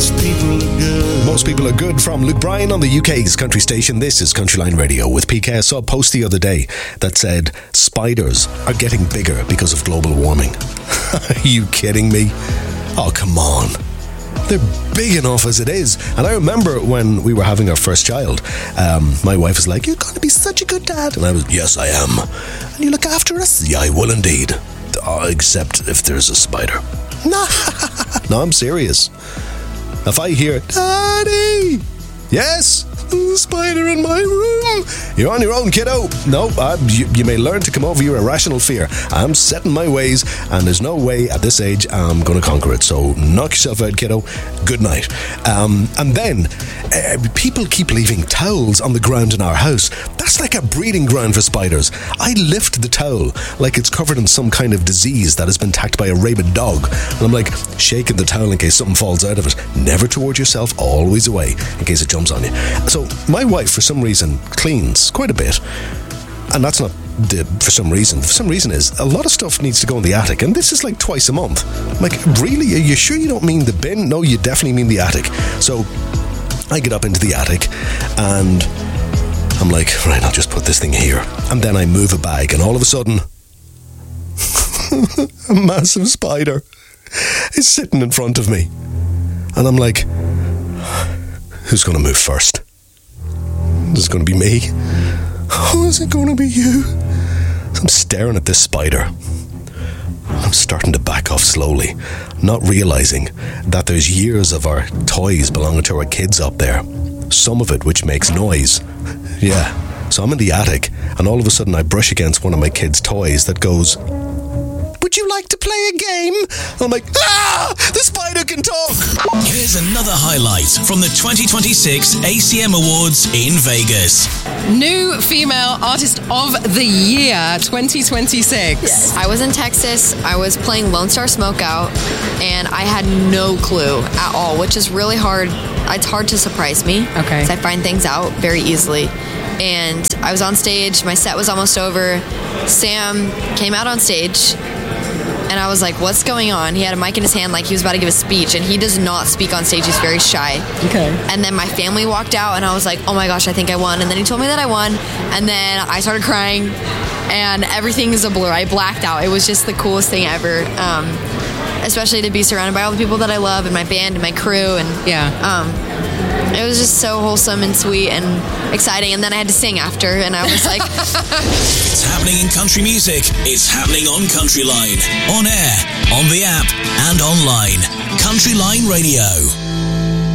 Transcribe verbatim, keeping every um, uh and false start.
Most people are good. Most people are good from Luke Bryan on the U K's country station. This is Countryline Radio with P K. I saw a post the other day that said spiders are getting bigger because of global warming. Are you kidding me? Oh, come on. They're big enough as it is. And I remember when we were having our first child, um, my wife was like, "You're going to be such a good dad." And I was, "Yes, I am." "And you look after us?" "Yeah, I will indeed. Oh, except if there's a spider." No, no, I'm serious. If I hear, "Daddy!" "Yes, spider in my room." "You're on your own, kiddo." "No, uh, you, you may learn to come over your irrational fear. I'm set in my ways, and there's no way at this age I'm going to conquer it. So knock yourself out, kiddo. Good night." Um, and then uh, people keep leaving towels on the ground in our house. That's like a breeding ground for spiders. I lift the towel like it's covered in some kind of disease that has been attacked by a rabid dog. And I'm like shaking the towel in case something falls out of it. Never towards yourself, always away in case it jumps on you. So my wife, for some reason, cleans quite a bit. And that's not the, for some reason. For some reason is a lot of stuff needs to go in the attic. And this is like twice a month. I'm like, really? Are you sure you don't mean the bin? No, you definitely mean the attic. So I get up into the attic and I'm like, right, I'll just put this thing here. And then I move a bag and all of a sudden, a massive spider is sitting in front of me. And I'm like, who's going to move first? Is it going to be me? Oh, is it going to be you? So I'm staring at this spider. I'm starting to back off slowly, not realising that there's years of our toys belonging to our kids up there. Some of it which makes noise. Yeah. So I'm in the attic, and all of a sudden I brush against one of my kids' toys that goes, "Would you like to play a game?" And I'm like, ah! The spider can talk! Here's another highlight from the twenty twenty-six A C M Awards in Vegas. New Female Artist of the Year twenty twenty-six. Yes. I was in Texas. I was playing Lone Star Smokeout, and I had no clue at all, which is really hard. It's hard to surprise me. Okay. Because I find things out very easily. And I was on stage. My set was almost over. Sam came out on stage. And I was like, what's going on? He had a mic in his hand like he was about to give a speech, and he does not speak on stage. He's very shy. Okay. And then my family walked out, and I was like, oh my gosh, I think I won. And then he told me that I won, and then I started crying, and everything is a blur. I blacked out. It was just the coolest thing ever, um, especially to be surrounded by all the people that I love, and my band, and my crew, and yeah. Um, it was just so wholesome and sweet and exciting. And then I had to sing after, and I was like... It's happening in country music. It's happening on Countryline. On air, on the app, and online. Countryline Radio.